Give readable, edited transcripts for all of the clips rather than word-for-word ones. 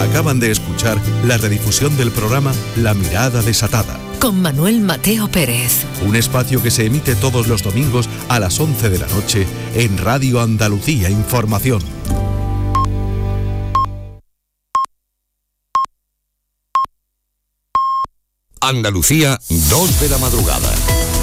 Acaban de escuchar la redifusión del programa La Mirada Desatada, con Manuel Mateo Pérez. Un espacio que se emite todos los domingos a las 11 de la noche en Radio Andalucía Información. Andalucía, 2 de la madrugada.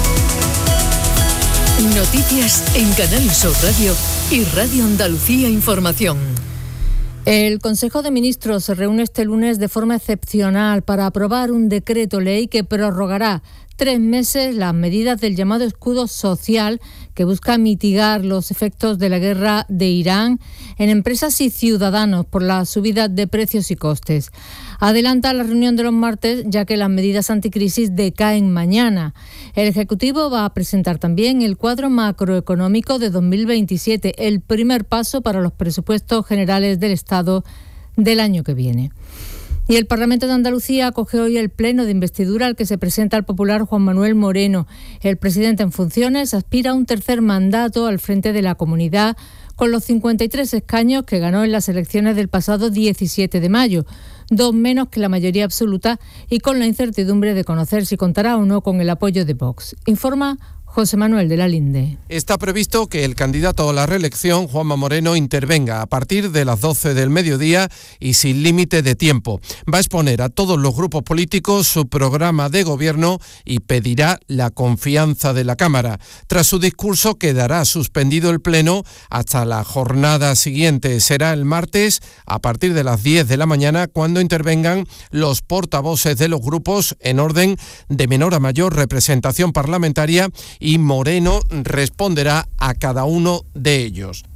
Noticias en Canal Sur Radio y Radio Andalucía Información. El Consejo de Ministros se reúne este lunes de forma excepcional para aprobar un decreto ley que prorrogará 3 meses las medidas del llamado escudo social que busca mitigar los efectos de la guerra de Irán en empresas y ciudadanos por la subida de precios y costes. Adelanta la reunión de los martes, ya que las medidas anticrisis decaen mañana. El Ejecutivo va a presentar también el cuadro macroeconómico de 2027, el primer paso para los presupuestos generales del Estado del año que viene. Y el Parlamento de Andalucía acoge hoy el pleno de investidura al que se presenta el popular Juan Manuel Moreno. El presidente en funciones aspira a un tercer mandato al frente de la comunidad con los 53 escaños que ganó en las elecciones del pasado 17 de mayo, 2 menos que la mayoría absoluta y con la incertidumbre de conocer si contará o no con el apoyo de Vox. Informa José Manuel de la Linde. Está previsto que el candidato a la reelección, Juanma Moreno, intervenga a partir de las 12 del mediodía y sin límite de tiempo. Va a exponer a todos los grupos políticos su programa de gobierno y pedirá la confianza de la Cámara. Tras su discurso quedará suspendido el pleno hasta la jornada siguiente. Será el martes a partir de las 10 de la mañana cuando intervengan los portavoces de los grupos en orden de menor a mayor representación parlamentaria y Moreno responderá a cada uno de ellos.